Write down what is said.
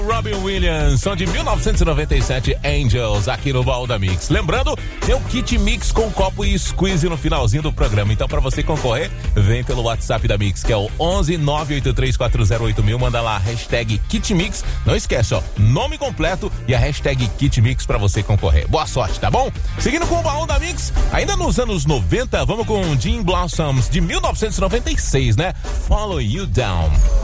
Robin Williams, som de 1997, Angels, aqui no Baú da Mix. Lembrando, tem o Kit Mix com copo e squeeze no finalzinho do programa. Então, pra você concorrer, vem pelo WhatsApp da Mix, que é o 11 983408000. Manda lá a hashtag Kit Mix. Não esquece, ó, nome completo e a hashtag Kit Mix pra você concorrer. Boa sorte, tá bom? Seguindo com o Baú da Mix, ainda nos anos 90, vamos com Gin Blossoms, de 1996, né? Follow You Down.